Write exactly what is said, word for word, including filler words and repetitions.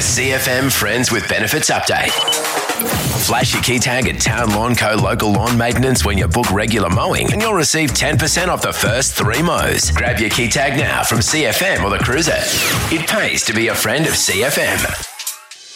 C F M Friends with Benefits update. Flash your key tag at Town Lawn Co. Local Lawn Maintenance when you book regular mowing and you'll receive ten percent off the first three mows. Grab your key tag now from C F M or the Cruiser. It pays to be a friend of C F M.